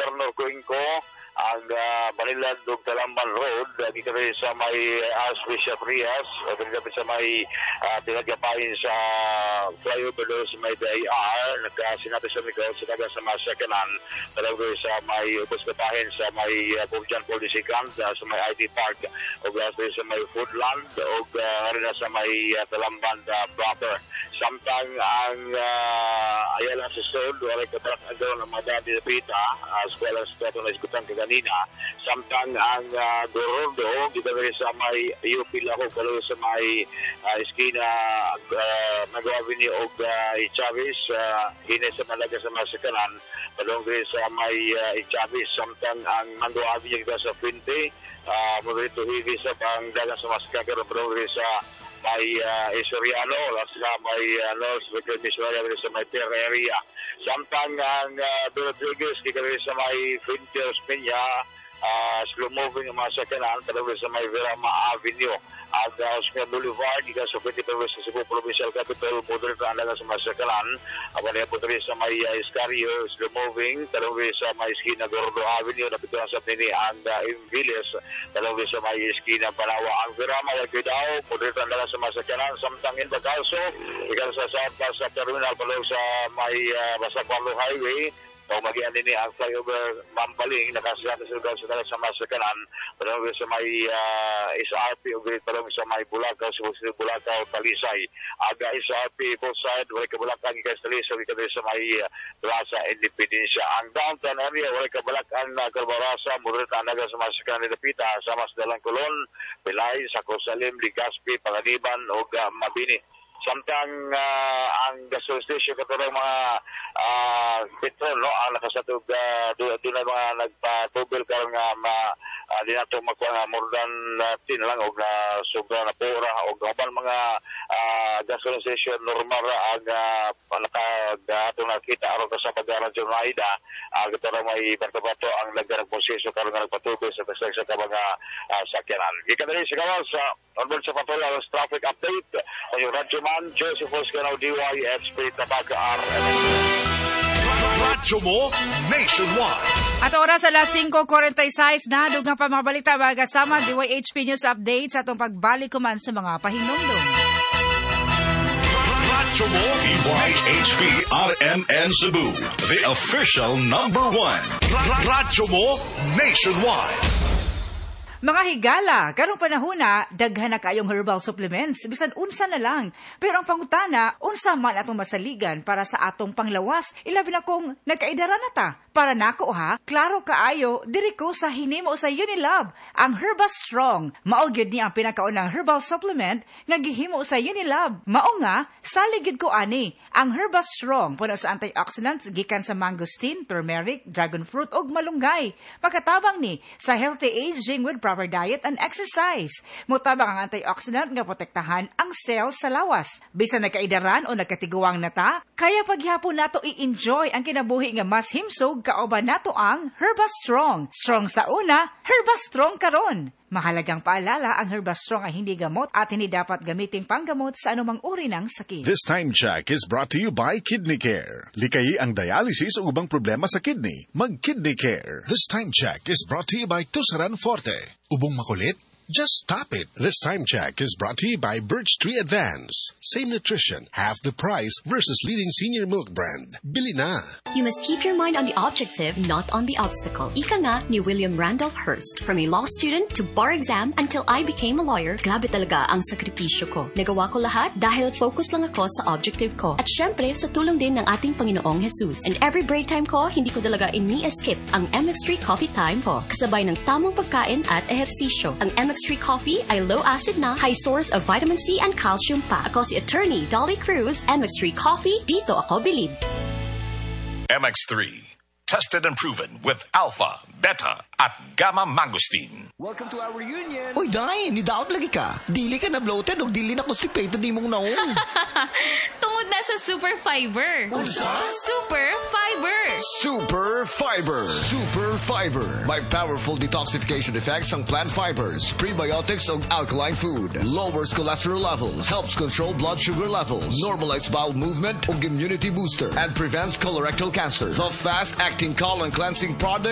Governor Cuenco, ang Manila ug Talamban Road, dito rin sa may Archbishop Rias, dito sa may tinagapain sa flyover doon sa may DIR, nagkasinabi sa Miguel, sinabi sa mga sekanan, talaga sa may ubos kapahin sa may Burjan Polisikan, sa may IT Park, o sa may Foodland, o rin sa may Talamban proper. Samtang ang Ayala sa Sud, wala kaparak agaw ng mga dati na pita, as well as ito na iskutan kaganina. Samtang ang Gorondo, dito rin sa may UP Laho, kalo sa may iskina Mago Avenue o Chavez, hina sa Malaga sa Masakanan, palong rin sa may Chavez. Samtang ang Mando Avenue dito sa Quinte, magrito higi sa pangdagan sa Masakanan, palong rin sa may Isoriano, sa may North Missouri, sa may Terra area. Samtang ang Rodriguez, dito rin sa may Quinteros Peña, slow moving ang mga sakanan, talaga sa may Verama Avenue. At Oscar Boulevard, dito sa 20 sa Cebu Provincial Capital, moderate ang laga sa mga sakanan. Abaniya po rin sa may Escario, slow moving, talaga sa may Esquina Gordo Avenue, napito sa Pini and Imviles, talaga sa may Esquina Banawa. Ang Verama, Wagkidao, moderate ang laga sa mga sakanan. Samtang in Bacalso, ikaw sa terminal, talaga sa may Basacualo Highway, o mag-ian din ang flyover Mambaling, nakasirata sa lugar sa sa Masakanan, palong sa may SRP, o palong sa may Bulacau, sa Bulacau, Talisay. Aga SRP, both side, wala ka Bulacau, ikas Talisay, wala ka sa may Plaza Independencia. Ang downtown area, wala ka Bulacau, Calbarasa, Murita, Naga sa Masakanan, Nilapita, Samas Dalang Colon, Pilay, Saco Salim, Ligaspi, Pangaliban, o Mabini. Samtang ang gasol station katulad mga petrol, no, ang nakasatog doon na mga nagpatubel karon nga di na ito magkuha nga more than 10 lang o sobra na pura o gaban mga gasol station normal ang nakagato nakita aron sa pag-aradyo na ida katulad may bato-bato ang nagdarang proseso karon nga nagpatubel sa mga sakyanan. Ikaw sa kawas onboard sa patuloy ang traffic update yung Radyo Man, Joseph Oscano, DYF, Spirit Tabaga, Radyo mo nationwide. At oras alas 5:46 na, dugang pa mga balita mga kasama, DYHP News Update sa itong pagbalik kuman sa mga pahinumdum. Radyo mo, DYHP RMN Cebu, the official #1. Radyo mo nationwide. Mga higala, karong panahona, daghan na kayong herbal supplements, bisan unsa na lang. Pero ang pangutana, unsa man atong masaligan para sa atong panglawas, ilabi na kung nagkaidara na ta. Para nako ha, klaro kaayo, diri ko sa hinimo sa Unilab, ang Herba Strong. Mao gyud ni ang pinakaunang herbal supplement nga gihimo sa Unilab. Mao nga, saligid ko ani, ang Herba Strong puno sa antioxidants gikan sa mangosteen, turmeric, dragon fruit ug malunggay. Pagkatabang ni sa healthy aging with proper diet and exercise. Mutabang ang antioxidant nga protektahan ang cells sa lawas. Bisan nagkaidaran o nagkatiguang nata, kaya paghapon nato i-enjoy ang kinabuhi nga mas himsog kauban nato ang Herba Strong. Strong sa una, Herba Strong karon. Mahalagang paalala, ang Herba Strong ay hindi gamot at hindi dapat gamiting panggamot sa anumang uri ng sakit. This time check is brought to you by Kidney Care. Likayi ang dialysis o ubang problema sa kidney. Mag-Kidney Care. This time check is brought to you by Tusaran Forte. Ubong makulit? Just stop it. This time check is brought to you by Birch Tree Advance. Same nutrition, half the price versus leading senior milk brand. Bili na. You must keep your mind on the objective, not on the obstacle. Ika nga ni William Randolph Hearst. From a law student to bar exam until I became a lawyer, grabe talaga ang sakripisyo ko. Nagawa ko lahat dahil focus lang ako sa objective ko. At syempre, sa tulong din ng ating Panginoong Jesus. And every break time ko, hindi ko talaga ini-skip ang MX3 coffee time ko. Kasabay ng tamang pagkain at ehersisyo. Ang MX3 coffee ay low-acid na, high source of vitamin C and calcium pa. Ako si Attorney Dolly Cruz, MX3 Coffee, dito ako bilid. MX3, tested and proven with alpha, beta, at gamma mangosteen. Welcome to our reunion. Oy, Day, nidaot lagi ka. Dili ka na bloated o dili na constipated di mong naon. Tungod na sa Super Fiber. Usa? Super Fiber. Super Fiber. Super Fiber. May powerful detoxification effects ang plant fibers, prebiotics o alkaline food. Lowers cholesterol levels. Helps control blood sugar levels. Normalize bowel movement o immunity booster. And prevents colorectal cancer. The fast-acting colon cleansing product